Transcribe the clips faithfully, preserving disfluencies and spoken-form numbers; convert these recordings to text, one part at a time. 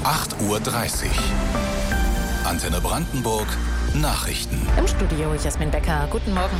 acht Uhr dreißig. Antenne Brandenburg, Nachrichten. Im Studio Jasmin Becker. Guten Morgen.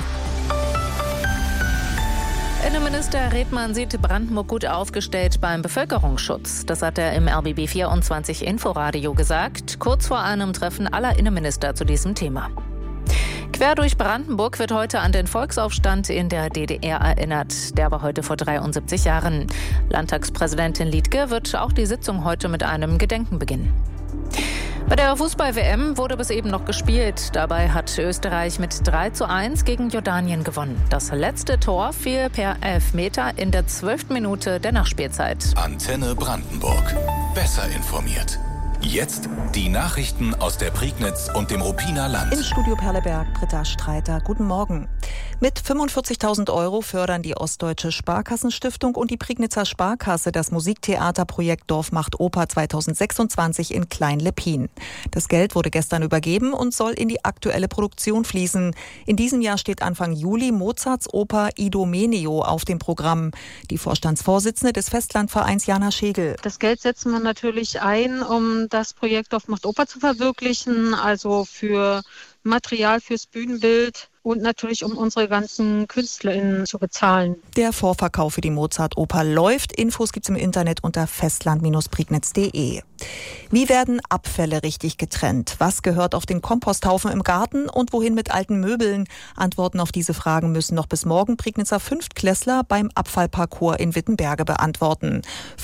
Innenminister Redmann sieht Brandenburg gut aufgestellt beim Bevölkerungsschutz. Das hat er im R B B vierundzwanzig Inforadio gesagt, kurz vor einem Treffen aller Innenminister zu diesem Thema. Quer durch Brandenburg wird heute an den Volksaufstand in der D D R erinnert. Der war heute vor dreiundsiebzig Jahren. Landtagspräsidentin Liedtke wird auch die Sitzung heute mit einem Gedenken beginnen. Bei der Fußball-W M wurde bis eben noch gespielt. Dabei hat Österreich mit drei zu eins gegen Jordanien gewonnen. Das letzte Tor fiel per Elfmeter in der zwölften Minute der Nachspielzeit. Antenne Brandenburg. Besser informiert. Jetzt die Nachrichten aus der Prignitz und dem Ruppiner Land. Im Studio Perleberg, Britta Streiter. Guten Morgen. Mit fünfundvierzigtausend Euro fördern die Ostdeutsche Sparkassenstiftung und die Prignitzer Sparkasse das Musiktheaterprojekt Dorf macht Oper zweitausendsechsundzwanzig in Klein-Leppin. Das Geld wurde gestern übergeben und soll in die aktuelle Produktion fließen. In diesem Jahr steht Anfang Juli Mozarts Oper Idomeneo auf dem Programm. Die Vorstandsvorsitzende des Festlandvereins Jana Schegel. Das Geld setzen wir natürlich ein, um das Projekt Dorf macht Oper zu verwirklichen, also für Material fürs Bühnenbild und natürlich um unsere ganzen KünstlerInnen zu bezahlen. Der Vorverkauf für die Mozart-Oper läuft. Infos gibt's im Internet unter festland Bindestrich prignitz Punkt de. Wie werden Abfälle richtig getrennt? Was gehört auf den Komposthaufen im Garten und wohin mit alten Möbeln? Antworten auf diese Fragen müssen noch bis morgen Prignitzer Fünftklässler beim Abfallparcours in Wittenberge beantworten.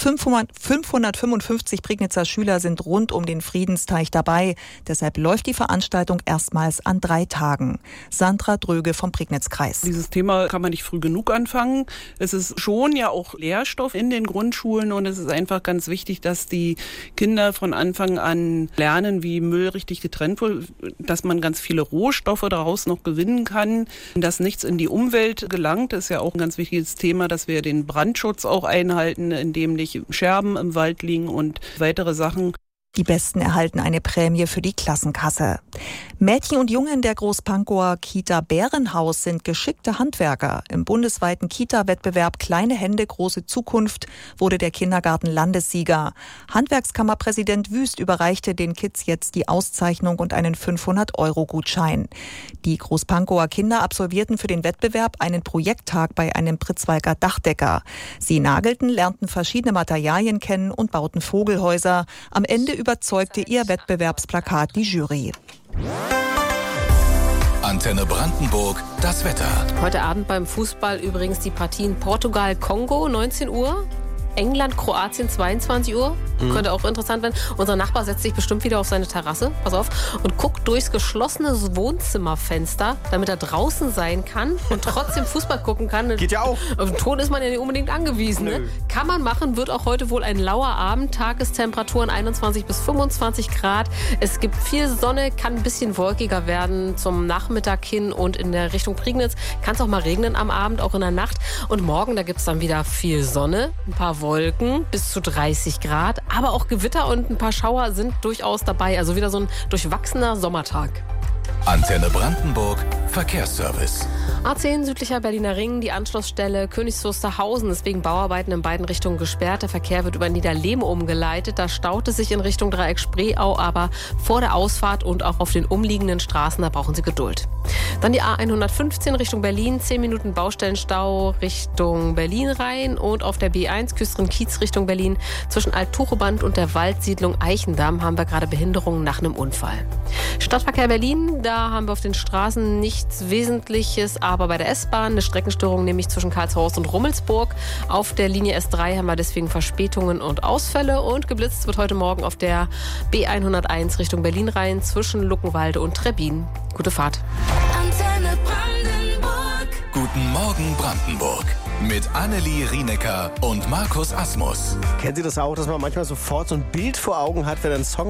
fünfhundertfünfundfünfzig Prignitzer Schüler sind rund um den Friedensteich dabei. Deshalb läuft die Veranstaltung erstmals an drei Tagen. Sandra Dröge vom Prignitzkreis. Dieses Thema kann man nicht früh genug anfangen. Es ist schon ja auch Lehrstoff in den Grundschulen und es ist einfach ganz wichtig, dass die Kinder von Anfang an lernen, wie Müll richtig getrennt wird, dass man ganz viele Rohstoffe daraus noch gewinnen kann, dass nichts in die Umwelt gelangt. Das ist ja auch ein ganz wichtiges Thema, dass wir den Brandschutz auch einhalten, indem nicht Scherben im Wald liegen und weitere Sachen. Die Besten erhalten eine Prämie für die Klassenkasse. Mädchen und Jungen der Großpankower Kita Bärenhaus sind geschickte Handwerker. Im bundesweiten Kita-Wettbewerb Kleine Hände, große Zukunft wurde der Kindergarten Landessieger. Handwerkskammerpräsident Wüst überreichte den Kids jetzt die Auszeichnung und einen fünfhundert-Euro-Gutschein. Die Großpankower Kinder absolvierten für den Wettbewerb einen Projekttag bei einem Pritzwalker Dachdecker. Sie nagelten, lernten verschiedene Materialien kennen und bauten Vogelhäuser. Am Ende überzeugte ihr Wettbewerbsplakat die Jury. Antenne Brandenburg, das Wetter. Heute Abend beim Fußball übrigens die Partien Portugal-Kongo, neunzehn Uhr. England-Kroatien, zweiundzwanzig Uhr. Mhm. Könnte auch interessant werden. Unser Nachbar setzt sich bestimmt wieder auf seine Terrasse, pass auf, und guckt durchs geschlossene Wohnzimmerfenster, damit er draußen sein kann und trotzdem Fußball gucken kann. Geht ja auch. Auf den Ton ist man ja nicht unbedingt angewiesen. Ne? Kann man machen, wird auch heute wohl ein lauer Abend. Tagestemperaturen einundzwanzig bis fünfundzwanzig Grad. Es gibt viel Sonne, kann ein bisschen wolkiger werden zum Nachmittag hin und in der Richtung Prignitz kann es auch mal regnen am Abend, auch in der Nacht. Und morgen, da gibt es dann wieder viel Sonne, ein paar Wolken, bis zu dreißig Grad. Aber auch Gewitter und ein paar Schauer sind durchaus dabei. Also wieder so ein durchwachsener Sommertag. Antenne Brandenburg, Verkehrsservice. A zehn südlicher Berliner Ring, die Anschlussstelle Königs Wusterhausen ist wegen Bauarbeiten in beiden Richtungen gesperrt. Der Verkehr wird über Niederlehm umgeleitet. Da staut es sich in Richtung Dreieck Spreeau, aber vor der Ausfahrt und auch auf den umliegenden Straßen, da brauchen Sie Geduld. Dann die A hundertfünfzehn Richtung Berlin, zehn Minuten Baustellenstau Richtung Berlin rein und auf der B eins Küstrin-Kiez Richtung Berlin zwischen Alt-Tucheband und der Waldsiedlung Eichendamm haben wir gerade Behinderungen nach einem Unfall. Stadtverkehr Berlin, da haben wir auf den Straßen nichts Wesentliches, aber bei der S-Bahn eine Streckenstörung, nämlich zwischen Karlshorst und Rummelsburg. Auf der Linie S drei haben wir deswegen Verspätungen und Ausfälle und geblitzt wird heute Morgen auf der B hunderteins Richtung Berlin rein zwischen Luckenwalde und Trebbin. Gute Fahrt. Antenne Brandenburg. Guten Morgen Brandenburg. Mit Annelie Rienecker und Markus Asmus. Kennen Sie das auch, dass man manchmal sofort so ein Bild vor Augen hat, wenn ein Song